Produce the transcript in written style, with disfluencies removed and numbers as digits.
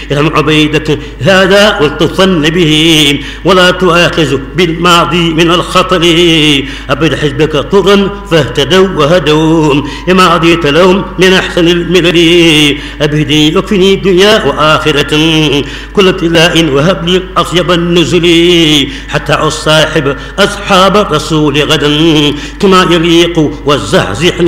ارحم عبيدك هذا والطفن به ولا تؤاخذ بالماضي من الخطر. أبد حزبك طرا فاهتدوا وهدوا لما عضيت لهم من أحسن الملل. أبهدي يكفني دنيا وآخرة كل ابتلاء وهب لي أطيب النزل حتى أصاحب أصحاب الرسول غدا كما يليق والزحزحني